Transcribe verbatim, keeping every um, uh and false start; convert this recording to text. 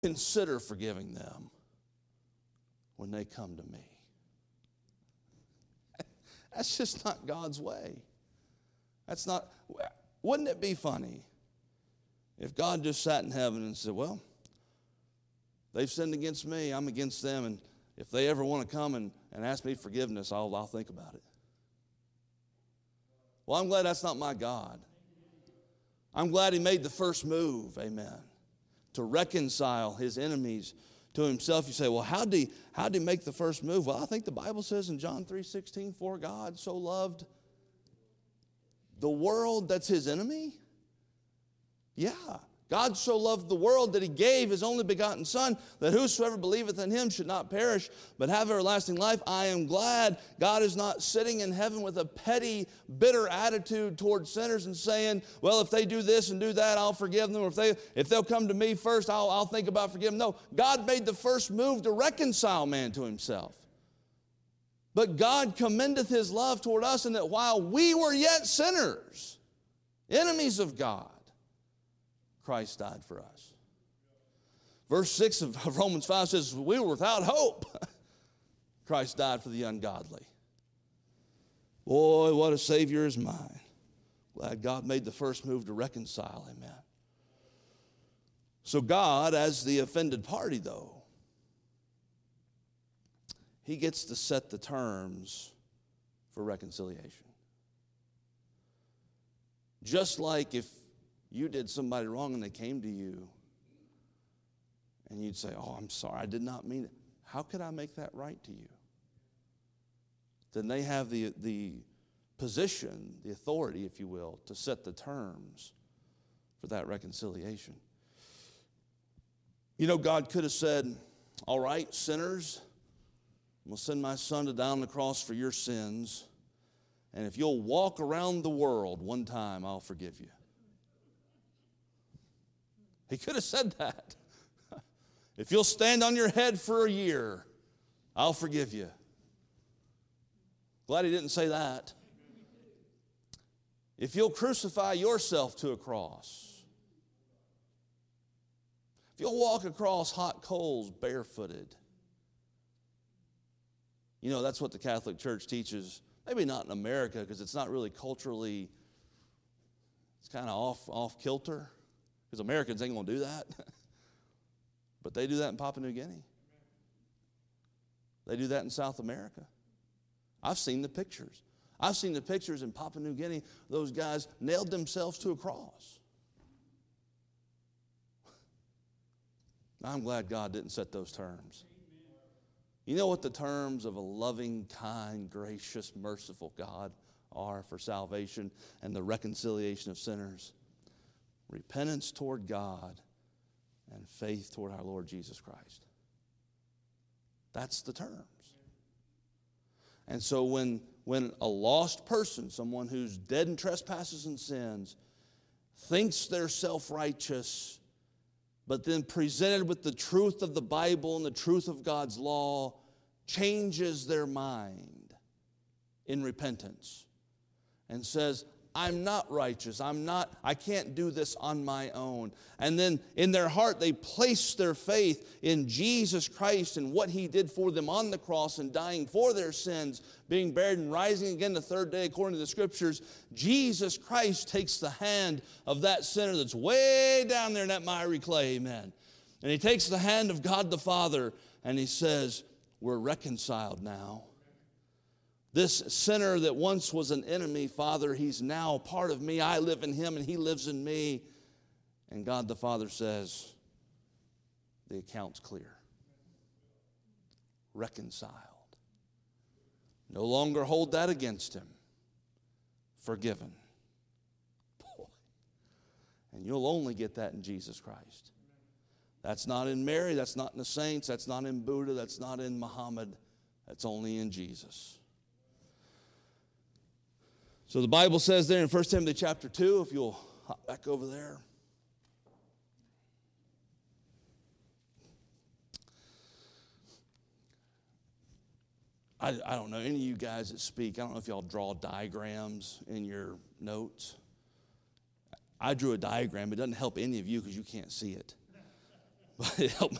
consider forgiving them when they come to me. That's just not God's way. That's not, wouldn't it be funny if God just sat in heaven and said, well, they've sinned against me, I'm against them, and if they ever want to come and, and ask me forgiveness, I'll, I'll think about it. Well, I'm glad that's not my God. I'm glad he made the first move, amen, to reconcile his enemies to himself. You say, well, how did he, how did he make the first move? Well, I think the Bible says in John three sixteen, for God so loved the world that's his enemy. Yeah. God so loved the world that he gave his only begotten Son, that whosoever believeth in him should not perish, but have everlasting life. I am glad God is not sitting in heaven with a petty, bitter attitude towards sinners and saying, well, if they do this and do that, I'll forgive them. Or if, they, if they'll come to me first, I'll, I'll think about forgiving them. No, God made the first move to reconcile man to himself. But God commendeth his love toward us in that while we were yet sinners, enemies of God, Christ died for us. Verse six of Romans five says, we were without hope. Christ died for the ungodly. Boy, what a Savior is mine. Glad God made the first move to reconcile, amen. So God, as the offended party, though, he gets to set the terms for reconciliation. Just like if you did somebody wrong and they came to you and you'd say, oh, I'm sorry, I did not mean it. How could I make that right to you? Then they have the, the position, the authority, if you will, to set the terms for that reconciliation. You know, God could have said, all right, sinners, I'm going to send my Son to die on the cross for your sins, and if you'll walk around the world one time, I'll forgive you. He could have said that. If you'll stand on your head for a year, I'll forgive you. Glad he didn't say that. If you'll crucify yourself to a cross, if you'll walk across hot coals barefooted, you know, that's what the Catholic Church teaches. Maybe not in America because it's not really culturally, it's kind of off, off kilter. Because Americans ain't going to do that. But they do that in Papua New Guinea. They do that in South America. I've seen the pictures. I've seen the pictures in Papua New Guinea. Those guys nailed themselves to a cross. I'm glad God didn't set those terms. You know what the terms of a loving, kind, gracious, merciful God are for salvation and the reconciliation of sinners? Repentance toward God and faith toward our Lord Jesus Christ. That's the terms. And so when, when a lost person, someone who's dead in trespasses and sins, thinks they're self-righteous, but then presented with the truth of the Bible and the truth of God's law, changes their mind in repentance and says, I'm not righteous. I'm not, I can't do this on my own. And then in their heart, they place their faith in Jesus Christ and what he did for them on the cross and dying for their sins, being buried and rising again the third day according to the Scriptures. Jesus Christ takes the hand of that sinner that's way down there in that miry clay, amen. And he takes the hand of God the Father and he says, we're reconciled now. This sinner that once was an enemy, Father, he's now part of me. I live in him and he lives in me. And God the Father says, the account's clear. Reconciled. No longer hold that against him. Forgiven. Boy. And you'll only get that in Jesus Christ. That's not in Mary, that's not in the saints, that's not in Buddha, that's not in Muhammad. That's only in Jesus. So the Bible says there in First Timothy chapter two, if you'll hop back over there. I, I don't know, any of you guys that speak, I don't know if y'all draw diagrams in your notes. I drew a diagram. It doesn't help any of you because you can't see it. But help